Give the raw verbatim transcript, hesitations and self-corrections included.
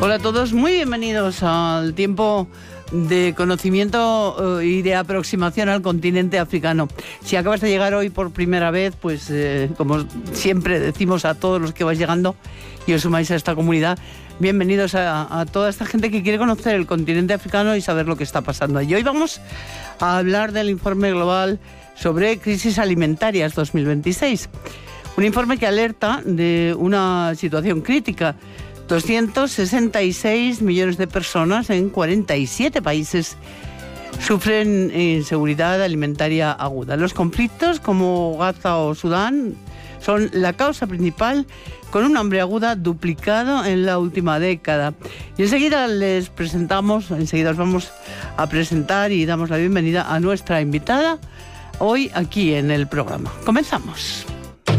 Hola a todos, muy bienvenidos al tiempo de conocimiento uh, y de aproximación al continente africano. Si acabas de llegar hoy por primera vez, pues eh, como siempre decimos a todos los que vais llegando y os sumáis a esta comunidad, bienvenidos a, a toda esta gente que quiere conocer el continente africano y saber lo que está pasando. Y hoy vamos a hablar del informe global sobre crisis alimentarias dos mil veintiséis. Un informe que alerta de una situación crítica. doscientos sesenta y seis millones de personas en cuarenta y siete países sufren inseguridad alimentaria aguda. Los conflictos como Gaza o Sudán son la causa principal, con un hambre aguda duplicado en la última década. Y enseguida les presentamos, enseguida os vamos a presentar y damos la bienvenida a nuestra invitada hoy aquí en el programa. Comenzamos.